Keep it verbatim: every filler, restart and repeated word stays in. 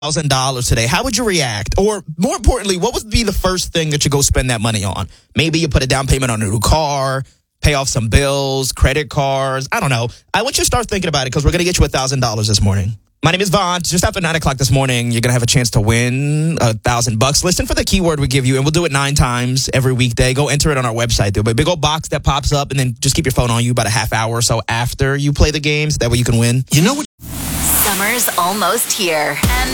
thousand dollars today, how would you react? Or more importantly, what would be the first thing that you go spend that money on? Maybe you put a down payment on a new car, pay off some bills, credit cards. I don't know. I want you to start thinking about it because we're going to get you one thousand dollars this morning. My name is Vaughn. Just after nine o'clock this morning, you're going to have a chance to win a thousand bucks. Listen for the keyword we give you, and we'll do it nine times every weekday. Go enter it on our website. There'll be a big old box that pops up, and then just keep your phone on you about a half hour or so after you play the games. That way you can win. You know what? Summer's almost here, and